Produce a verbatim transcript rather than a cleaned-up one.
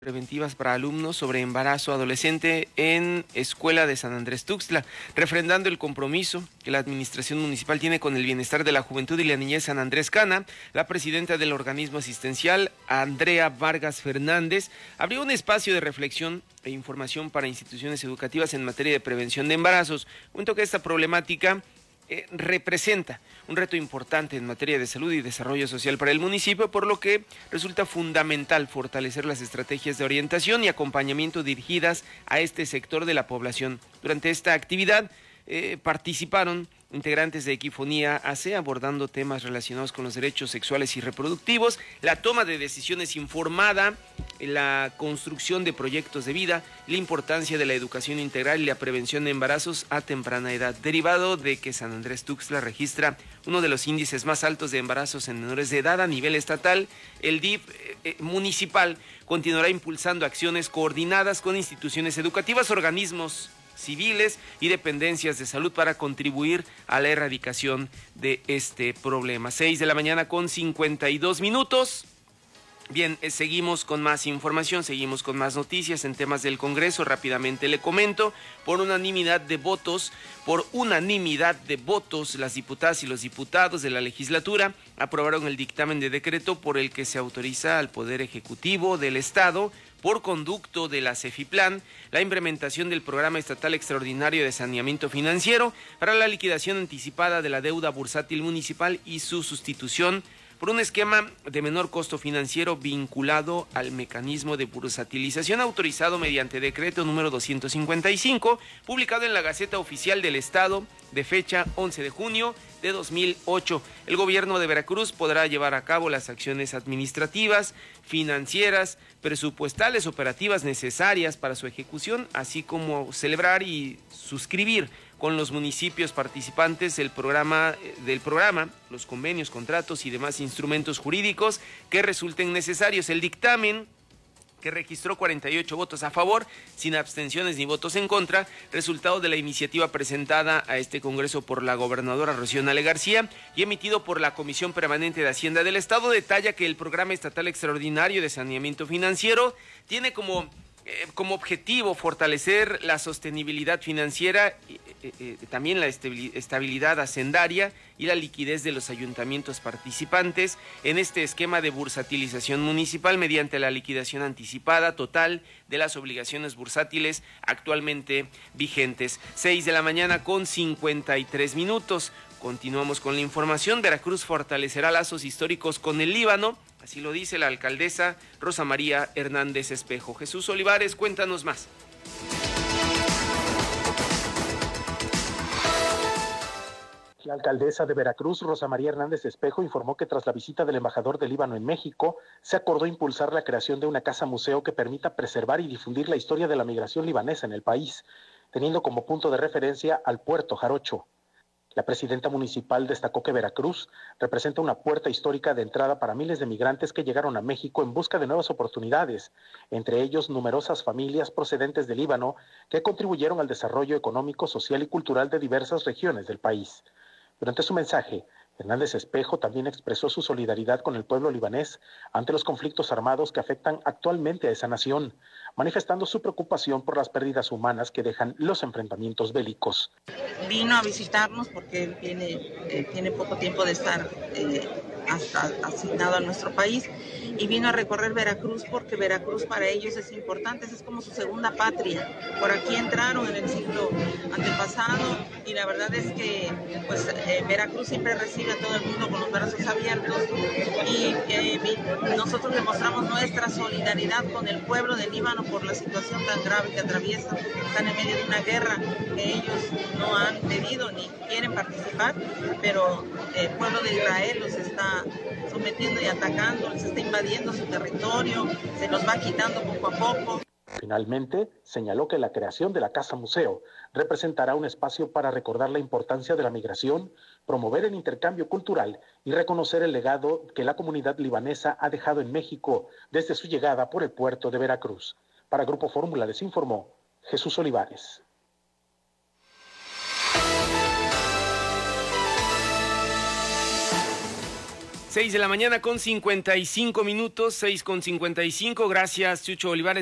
Preventivas para alumnos sobre embarazo adolescente en Escuela de San Andrés Tuxtla, refrendando el compromiso que la administración municipal tiene con el bienestar de la juventud y la niñez San Andrés Cana. La presidenta del organismo asistencial, Andrea Vargas Fernández, abrió un espacio de reflexión e información para instituciones educativas en materia de prevención de embarazos. Cuento que esta problemática Eh, representa un reto importante en materia de salud y desarrollo social para el municipio, por lo que resulta fundamental fortalecer las estrategias de orientación y acompañamiento dirigidas a este sector de la población. Durante esta actividad eh, participaron integrantes de Equifonía A C, abordando temas relacionados con los derechos sexuales y reproductivos, la toma de decisiones informada, la construcción de proyectos de vida, la importancia de la educación integral y la prevención de embarazos a temprana edad, derivado de que San Andrés Tuxtla registra uno de los índices más altos de embarazos en menores de edad a nivel estatal. El D I F eh, eh, municipal continuará impulsando acciones coordinadas con instituciones educativas, organismos civiles y dependencias de salud para contribuir a la erradicación de este problema. Seis de la mañana con cincuenta y dos minutos. Bien, eh, seguimos con más información, seguimos con más noticias en temas del Congreso. Rápidamente le comento, por unanimidad de votos, por unanimidad de votos, las diputadas y los diputados de la legislatura aprobaron el dictamen de decreto por el que se autoriza al Poder Ejecutivo del Estado, por conducto de la CEFIPLAN, la implementación del Programa Estatal Extraordinario de Saneamiento Financiero para la liquidación anticipada de la deuda bursátil municipal y su sustitución por un esquema de menor costo financiero vinculado al mecanismo de bursatilización autorizado mediante decreto número doscientos cincuenta y cinco, publicado en la Gaceta Oficial del Estado de fecha once de junio de dos mil ocho. El gobierno de Veracruz podrá llevar a cabo las acciones administrativas, financieras, presupuestales, operativas necesarias para su ejecución, así como celebrar y suscribir con los municipios participantes del programa, del programa, los convenios, contratos y demás instrumentos jurídicos que resulten necesarios. El dictamen, que registró cuarenta y ocho votos a favor, sin abstenciones ni votos en contra, resultado de la iniciativa presentada a este Congreso por la gobernadora Rocío Nale García y emitido por la Comisión Permanente de Hacienda del Estado, detalla que el Programa Estatal Extraordinario de Saneamiento Financiero tiene como Eh, como objetivo fortalecer la sostenibilidad financiera, eh, eh, eh, también la estabilidad hacendaria y la liquidez de los ayuntamientos participantes en este esquema de bursatilización municipal mediante la liquidación anticipada total de las obligaciones bursátiles actualmente vigentes. Seis de la mañana con cincuenta y tres minutos. Continuamos con la información. Veracruz fortalecerá lazos históricos con el Líbano. Así lo dice la alcaldesa Rosa María Hernández Espejo. Jesús Olivares, cuéntanos más. La alcaldesa de Veracruz, Rosa María Hernández Espejo, informó que tras la visita del embajador del Líbano en México, se acordó impulsar la creación de una casa museo que permita preservar y difundir la historia de la migración libanesa en el país, teniendo como punto de referencia al Puerto Jarocho. La presidenta municipal destacó que Veracruz representa una puerta histórica de entrada para miles de migrantes que llegaron a México en busca de nuevas oportunidades, entre ellos numerosas familias procedentes del Líbano que contribuyeron al desarrollo económico, social y cultural de diversas regiones del país. Durante su mensaje, Hernández Espejo también expresó su solidaridad con el pueblo libanés ante los conflictos armados que afectan actualmente a esa nación, manifestando su preocupación por las pérdidas humanas que dejan los enfrentamientos bélicos. Vino a visitarnos porque él tiene, eh, tiene poco tiempo de estar eh, hasta asignado a nuestro país y vino a recorrer Veracruz porque Veracruz para ellos es importante, es como su segunda patria. Por aquí entraron en el siglo antepasado y la verdad es que pues, eh, Veracruz siempre recibe a todo el mundo con los brazos abiertos y eh, nosotros demostramos nuestra solidaridad con el pueblo del Líbano por la situación tan grave que atraviesan. Están en medio de una guerra que ellos no han pedido ni quieren participar, pero el pueblo de Israel los está sometiendo y atacando, les está invadiendo su territorio, se los va quitando poco a poco. Finalmente, señaló que la creación de la Casa Museo representará un espacio para recordar la importancia de la migración, promover el intercambio cultural y reconocer el legado que la comunidad libanesa ha dejado en México desde su llegada por el puerto de Veracruz. Para Grupo Fórmula les informó Jesús Olivares. seis de la mañana con cincuenta y cinco minutos, seis con cincuenta y cinco. Gracias, Chucho Olivares.